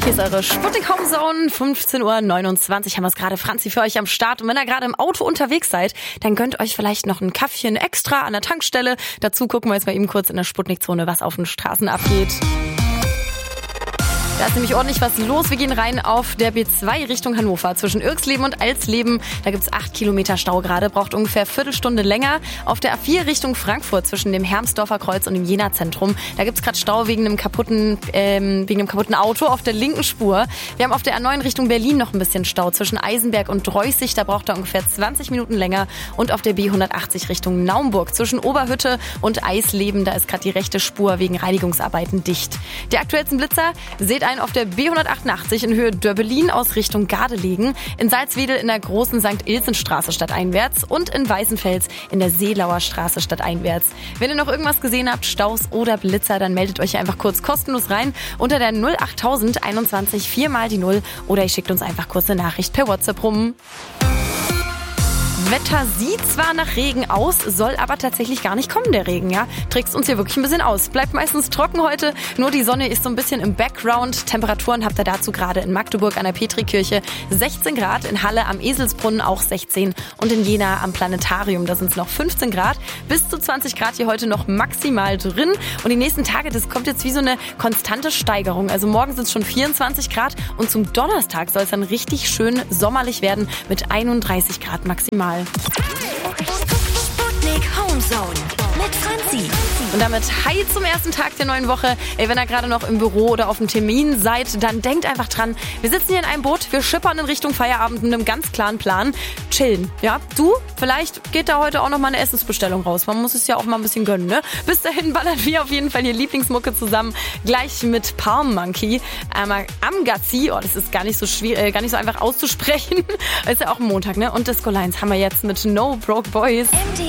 Hier ist eure Sputnik Homezone, 15:29 Uhr haben wir es gerade. Franzi für euch am Start. Und wenn ihr gerade im Auto unterwegs seid, dann gönnt euch vielleicht noch ein Kaffeechen extra an der Tankstelle. Dazu gucken wir jetzt mal eben kurz in der Sputnik-Zone, was auf den Straßen abgeht. Da ist nämlich ordentlich was los. Wir gehen rein auf der B2 Richtung Hannover zwischen Irxleben und Alsleben. Da gibt's 8 Kilometer Stau gerade, braucht ungefähr Viertelstunde länger. Auf der A4 Richtung Frankfurt zwischen dem Hermsdorfer Kreuz und dem Jena-Zentrum. Da gibt's gerade Stau wegen einem kaputten Auto auf der linken Spur. Wir haben auf der A9 Richtung Berlin noch ein bisschen Stau zwischen Eisenberg und Dreußig. Da braucht er ungefähr 20 Minuten länger. Und auf der B180 Richtung Naumburg zwischen Oberhütte und Eisleben. Da ist gerade die rechte Spur wegen Reinigungsarbeiten dicht. Die aktuellsten Blitzer seht auf der B188 in Höhe Dörbelin aus Richtung Gardelegen, in Salzwedel in der großen St. Ilsen-Straße stadteinwärts und in Weißenfels in der Seelauer Straße stadteinwärts. Wenn ihr noch irgendwas gesehen habt, Staus oder Blitzer, dann meldet euch einfach kurz kostenlos rein unter der 08000 21 4 mal die 0 oder ihr schickt uns einfach kurz eine Nachricht per WhatsApp rum. Wetter sieht zwar nach Regen aus, soll aber tatsächlich gar nicht kommen, der Regen, ja. Trickst uns hier wirklich ein bisschen aus. Bleibt meistens trocken heute, nur die Sonne ist so ein bisschen im Background. Temperaturen habt ihr dazu gerade in Magdeburg an der Petrikirche 16 Grad, in Halle am Eselsbrunnen auch 16 und in Jena am Planetarium, da sind es noch 15 Grad. Bis zu 20 Grad hier heute noch maximal drin. Und die nächsten Tage, das kommt jetzt wie so eine konstante Steigerung. Also morgen sind es schon 24 Grad und zum Donnerstag soll es dann richtig schön sommerlich werden mit 31 Grad maximal. Sputnik Homezone mit Franzi. Und damit hi zum ersten Tag der neuen Woche. Wenn ihr gerade noch im Büro oder auf dem Termin seid, dann denkt einfach dran, wir sitzen hier in einem Boot, wir schippern in Richtung Feierabend mit einem ganz klaren Plan. Chillen, ja? Du, vielleicht geht da heute auch noch mal eine Essensbestellung raus. Man muss es ja auch mal ein bisschen gönnen, ne? Bis dahin ballern wir auf jeden Fall hier Lieblingsmucke zusammen. Gleich mit Palm Monkey. Amgazi, das ist gar nicht so schwierig, gar nicht so einfach auszusprechen. Ist ja auch ein Montag, ne? Und Disco Lines haben wir jetzt mit No Broke Boys.